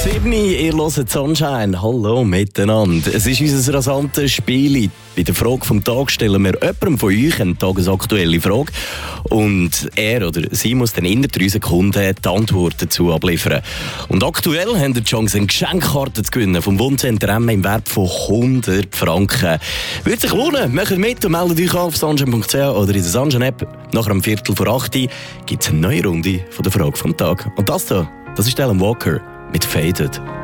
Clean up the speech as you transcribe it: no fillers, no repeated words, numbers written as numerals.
7, ihr hört Sunshine. Hallo miteinander. Es ist unser rasantes Spiel. Bei der Frage vom Tag stellen wir jemandem von euch eine tagesaktuelle Frage. Und er oder sie muss dann in 3 Sekunden die Antwort dazu abliefern. Und aktuell haben die Chance, eine Geschenkkarte zu gewinnen vom Wohnzentrum Emme im Wert von 100 Franken. Würde sich lohnen. Macht mit und meldet euch auf sunshine.ch oder in der Sunshine-App. Nach einem 7:45 gibt es eine neue Runde von der Frage vom Tag. Und das ist Alan Walker mit Faded.